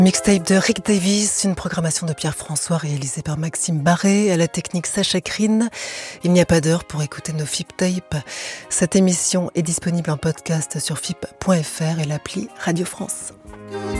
Mixtape de Rick Davis, une programmation de Pierre-François réalisée par Maxime Barré, à la technique Sacha Krine. Il n'y a pas d'heure pour écouter nos FIP Tapes. Cette émission est disponible en podcast sur fip.fr et l'appli Radio France.